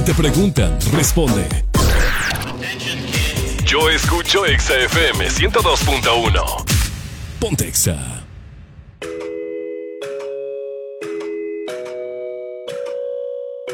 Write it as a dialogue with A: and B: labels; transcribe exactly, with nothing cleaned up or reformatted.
A: Te preguntan, responde. Yo escucho Exa F M ciento dos punto uno. Ponte Exa.